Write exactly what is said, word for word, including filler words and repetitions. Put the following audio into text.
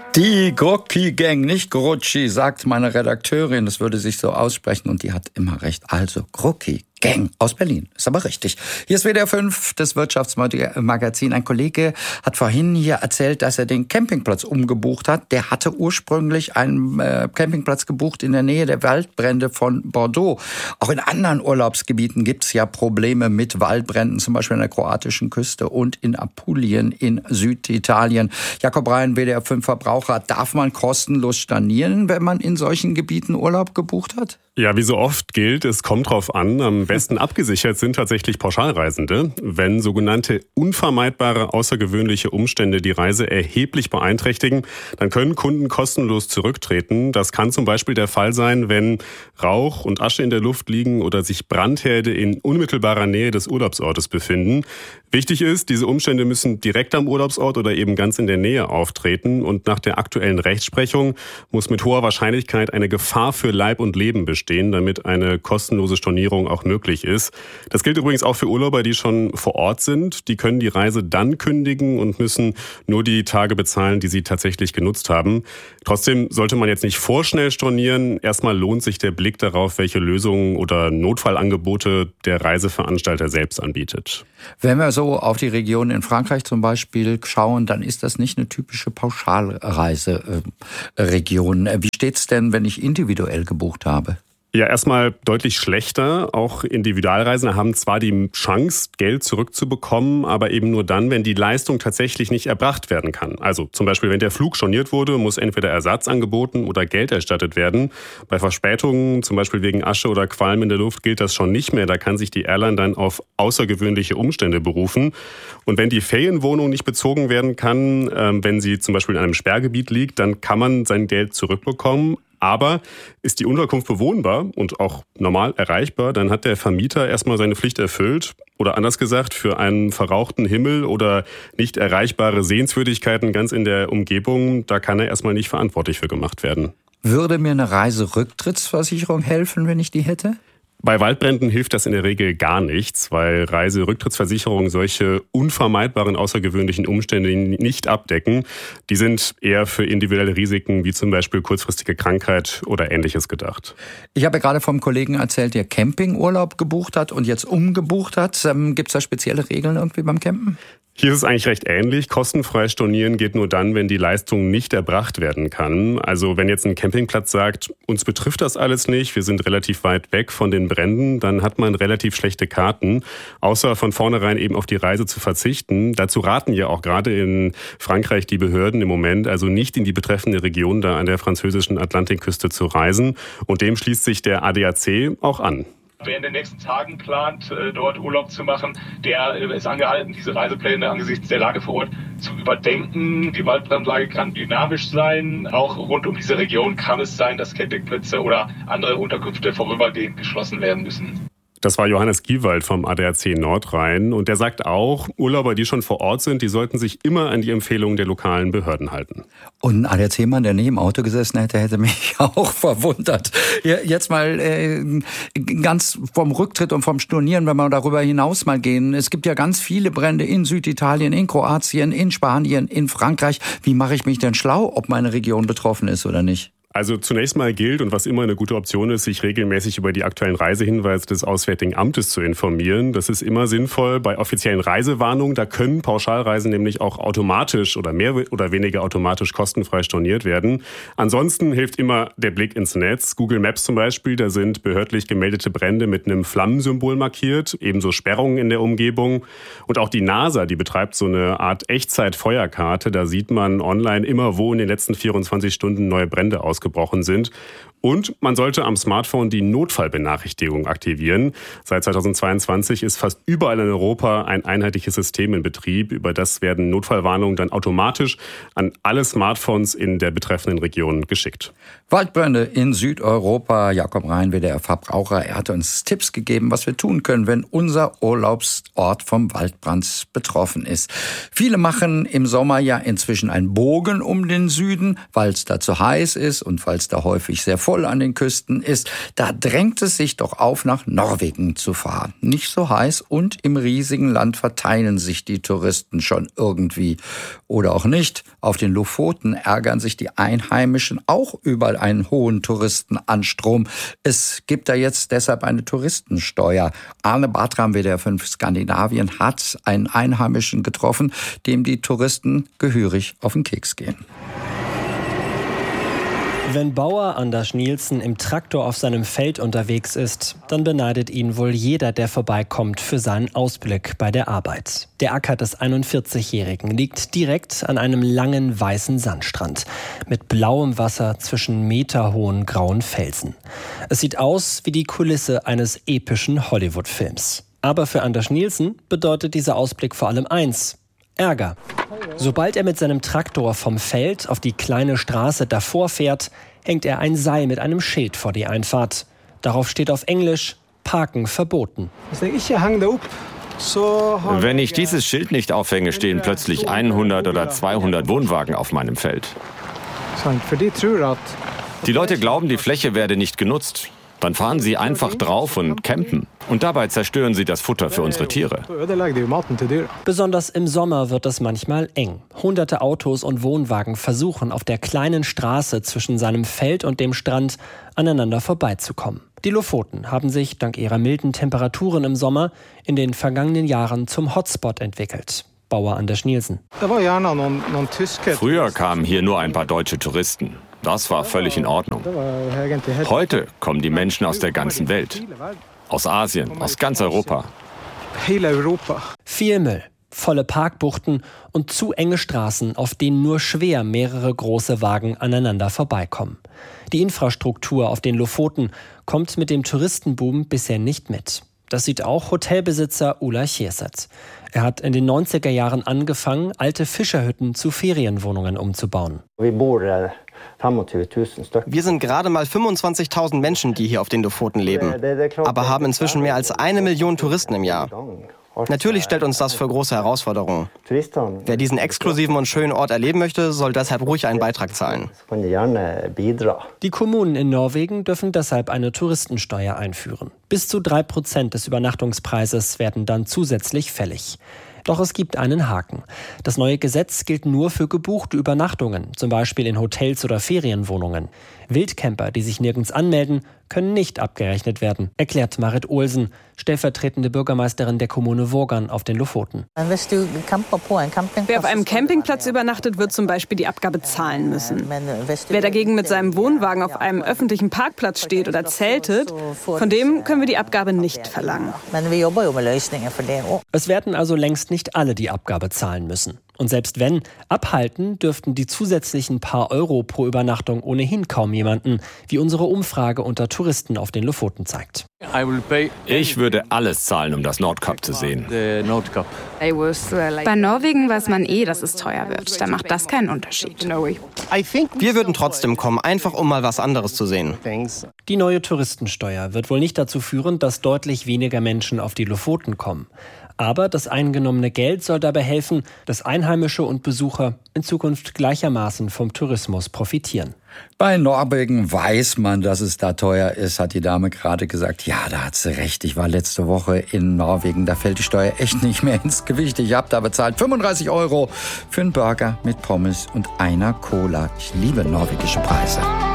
Die Grucki-Gang, nicht Grucci, sagt meine Redakteurin. Das würde sich so aussprechen und die hat immer recht. Also Grucki. Gang aus Berlin. Ist aber richtig. Hier ist W D R fünf, das Wirtschaftsmagazin. Ein Kollege hat vorhin hier erzählt, dass er den Campingplatz umgebucht hat. Der hatte ursprünglich einen äh, Campingplatz gebucht in der Nähe der Waldbrände von Bordeaux. Auch in anderen Urlaubsgebieten gibt es ja Probleme mit Waldbränden, zum Beispiel an der kroatischen Küste und in Apulien in Süditalien. Jakob Rhein, W D R fünf Verbraucher. Darf man kostenlos stornieren, wenn man in solchen Gebieten Urlaub gebucht hat? Ja, wie so oft gilt, es kommt drauf an. Am besten abgesichert sind tatsächlich Pauschalreisende. Wenn sogenannte unvermeidbare außergewöhnliche Umstände die Reise erheblich beeinträchtigen, dann können Kunden kostenlos zurücktreten. Das kann zum Beispiel der Fall sein, wenn Rauch und Asche in der Luft liegen oder sich Brandherde in unmittelbarer Nähe des Urlaubsortes befinden. Wichtig ist, diese Umstände müssen direkt am Urlaubsort oder eben ganz in der Nähe auftreten. Und nach der aktuellen Rechtsprechung muss mit hoher Wahrscheinlichkeit eine Gefahr für Leib und Leben bestehen, damit eine kostenlose Stornierung auch möglich ist. Das gilt übrigens auch für Urlauber, die schon vor Ort sind. Die können die Reise dann kündigen und müssen nur die Tage bezahlen, die sie tatsächlich genutzt haben. Trotzdem sollte man jetzt nicht vorschnell stornieren. Erstmal lohnt sich der Blick darauf, welche Lösungen oder Notfallangebote der Reiseveranstalter selbst anbietet. Wenn wir so auf die Region in Frankreich zum Beispiel schauen, dann ist das nicht eine typische Pauschalreiseregion. Wie steht's denn, wenn ich individuell gebucht habe? Ja, erstmal deutlich schlechter. Auch Individualreisende haben zwar die Chance, Geld zurückzubekommen, aber eben nur dann, wenn die Leistung tatsächlich nicht erbracht werden kann. Also zum Beispiel, wenn der Flug storniert wurde, muss entweder Ersatz angeboten oder Geld erstattet werden. Bei Verspätungen, zum Beispiel wegen Asche oder Qualm in der Luft, gilt das schon nicht mehr. Da kann sich die Airline dann auf außergewöhnliche Umstände berufen. Und wenn die Ferienwohnung nicht bezogen werden kann, wenn sie zum Beispiel in einem Sperrgebiet liegt, dann kann man sein Geld zurückbekommen. Aber ist die Unterkunft bewohnbar und auch normal erreichbar, dann hat der Vermieter erstmal seine Pflicht erfüllt. Oder anders gesagt, für einen verrauchten Himmel oder nicht erreichbare Sehenswürdigkeiten ganz in der Umgebung, da kann er erstmal nicht verantwortlich für gemacht werden. Würde mir eine Reiserücktrittsversicherung helfen, wenn ich die hätte? Bei Waldbränden hilft das in der Regel gar nichts, weil Reiserücktrittsversicherungen solche unvermeidbaren außergewöhnlichen Umstände nicht abdecken. Die sind eher für individuelle Risiken wie zum Beispiel kurzfristige Krankheit oder Ähnliches gedacht. Ich habe ja gerade vom Kollegen erzählt, der Campingurlaub gebucht hat und jetzt umgebucht hat. Gibt es da spezielle Regeln irgendwie beim Campen? Hier ist es eigentlich recht ähnlich. Kostenfrei stornieren geht nur dann, wenn die Leistung nicht erbracht werden kann. Also wenn jetzt ein Campingplatz sagt, uns betrifft das alles nicht, wir sind relativ weit weg von den Bränden, dann hat man relativ schlechte Karten, außer von vornherein eben auf die Reise zu verzichten. Dazu raten ja auch gerade in Frankreich die Behörden im Moment, also nicht in die betreffende Region da an der französischen Atlantikküste zu reisen. Und dem schließt sich der A D A C auch an. Wer in den nächsten Tagen plant, dort Urlaub zu machen, der ist angehalten, diese Reisepläne angesichts der Lage vor Ort zu überdenken. Die Waldbrandlage kann dynamisch sein. Auch rund um diese Region kann es sein, dass Campingplätze oder andere Unterkünfte vorübergehend geschlossen werden müssen. Das war Johannes Giewald vom A D A C Nordrhein. Und der sagt auch, Urlauber, die schon vor Ort sind, die sollten sich immer an die Empfehlungen der lokalen Behörden halten. Und ein A D A C-Mann, der nicht im Auto gesessen hätte, hätte mich auch verwundert. Jetzt mal äh, ganz vom Rücktritt und vom Stornieren, wenn wir darüber hinaus mal gehen. Es gibt ja ganz viele Brände in Süditalien, in Kroatien, in Spanien, in Frankreich. Wie mache ich mich denn schlau, ob meine Region betroffen ist oder nicht? Also zunächst mal gilt, und was immer eine gute Option ist, sich regelmäßig über die aktuellen Reisehinweise des Auswärtigen Amtes zu informieren. Das ist immer sinnvoll bei offiziellen Reisewarnungen. Da können Pauschalreisen nämlich auch automatisch oder mehr oder weniger automatisch kostenfrei storniert werden. Ansonsten hilft immer der Blick ins Netz. Google Maps zum Beispiel, da sind behördlich gemeldete Brände mit einem Flammensymbol markiert, ebenso Sperrungen in der Umgebung. Und auch die NASA, die betreibt so eine Art Echtzeit-Feuerkarte. Da sieht man online immer, wo in den letzten vierundzwanzig Stunden neue Brände ausgebrochen sind. Und man sollte am Smartphone die Notfallbenachrichtigung aktivieren. Seit zweitausendzweiundzwanzig ist fast überall in Europa ein einheitliches System in Betrieb. Über das werden Notfallwarnungen dann automatisch an alle Smartphones in der betreffenden Region geschickt. Waldbrände in Südeuropa. Jakob Rhein, W D R Verbraucher. Er hat uns Tipps gegeben, was wir tun können, wenn unser Urlaubsort vom Waldbrand betroffen ist. Viele machen im Sommer ja inzwischen einen Bogen um den Süden, weil es da zu heiß ist und weil es da häufig sehr voll an den Küsten ist, da drängt es sich doch auf, nach Norwegen zu fahren. Nicht so heiß und im riesigen Land verteilen sich die Touristen schon irgendwie. Oder auch nicht. Auf den Lofoten ärgern sich die Einheimischen auch über einen hohen Touristenanstrom. Es gibt da jetzt deshalb eine Touristensteuer. Arne Bartram, W D R fünf Skandinavien, hat einen Einheimischen getroffen, dem die Touristen gehörig auf den Keks gehen. Wenn Bauer Anders Nielsen im Traktor auf seinem Feld unterwegs ist, dann beneidet ihn wohl jeder, der vorbeikommt, für seinen Ausblick bei der Arbeit. Der Acker des einundvierzigjährigen liegt direkt an einem langen weißen Sandstrand mit blauem Wasser zwischen meterhohen grauen Felsen. Es sieht aus wie die Kulisse eines epischen Hollywood-Films. Aber für Anders Nielsen bedeutet dieser Ausblick vor allem eins: Ärger. Sobald er mit seinem Traktor vom Feld auf die kleine Straße davor fährt, hängt er ein Seil mit einem Schild vor die Einfahrt. Darauf steht auf Englisch: Parken verboten. Wenn ich dieses Schild nicht aufhänge, stehen plötzlich hundert oder zweihundert Wohnwagen auf meinem Feld. Die Leute glauben, die Fläche werde nicht genutzt. Dann fahren sie einfach drauf und campen. Und dabei zerstören sie das Futter für unsere Tiere. Besonders im Sommer wird es manchmal eng. Hunderte Autos und Wohnwagen versuchen, auf der kleinen Straße zwischen seinem Feld und dem Strand aneinander vorbeizukommen. Die Lofoten haben sich dank ihrer milden Temperaturen im Sommer in den vergangenen Jahren zum Hotspot entwickelt. Bauer Anders Nielsen. Früher kamen hier nur ein paar deutsche Touristen. Das war völlig in Ordnung. Heute kommen die Menschen aus der ganzen Welt. Aus Asien, aus ganz Europa. Viel Müll, volle Parkbuchten und zu enge Straßen, auf denen nur schwer mehrere große Wagen aneinander vorbeikommen. Die Infrastruktur auf den Lofoten kommt mit dem Touristenboom bisher nicht mit. Das sieht auch Hotelbesitzer Ulla Chieset. Er hat in den neunziger Jahren angefangen, alte Fischerhütten zu Ferienwohnungen umzubauen. Wir sind gerade mal fünfundzwanzigtausend Menschen, die hier auf den Lofoten leben, aber haben inzwischen mehr als eine Million Touristen im Jahr. Natürlich stellt uns das für große Herausforderungen. Wer diesen exklusiven und schönen Ort erleben möchte, soll deshalb ruhig einen Beitrag zahlen. Die Kommunen in Norwegen dürfen deshalb eine Touristensteuer einführen. Bis zu drei Prozent des Übernachtungspreises werden dann zusätzlich fällig. Doch es gibt einen Haken. Das neue Gesetz gilt nur für gebuchte Übernachtungen, zum Beispiel in Hotels oder Ferienwohnungen. Wildcamper, die sich nirgends anmelden, können nicht abgerechnet werden, erklärt Marit Olsen, stellvertretende Bürgermeisterin der Kommune Vågan auf den Lofoten. Wer auf einem Campingplatz übernachtet, wird zum Beispiel die Abgabe zahlen müssen. Wer dagegen mit seinem Wohnwagen auf einem öffentlichen Parkplatz steht oder zeltet, von dem können wir die Abgabe nicht verlangen. Es werden also längst nicht alle die Abgabe zahlen müssen. Und selbst wenn, abhalten dürften die zusätzlichen paar Euro pro Übernachtung ohnehin kaum jemanden, wie unsere Umfrage unter Touristen auf den Lofoten zeigt. Ich würde alles zahlen, um das Nordkap zu sehen. Bei Norwegen weiß man eh, dass es teuer wird. Da macht das keinen Unterschied. Wir würden trotzdem kommen, einfach um mal was anderes zu sehen. Die neue Touristensteuer wird wohl nicht dazu führen, dass deutlich weniger Menschen auf die Lofoten kommen. Aber das eingenommene Geld soll dabei helfen, dass Einheimische und Besucher in Zukunft gleichermaßen vom Tourismus profitieren. Bei Norwegen weiß man, dass es da teuer ist, hat die Dame gerade gesagt. Ja, da hat sie recht. Ich war letzte Woche in Norwegen. Da fällt die Steuer echt nicht mehr ins Gewicht. Ich habe da bezahlt fünfunddreißig Euro für einen Burger mit Pommes und einer Cola. Ich liebe norwegische Preise.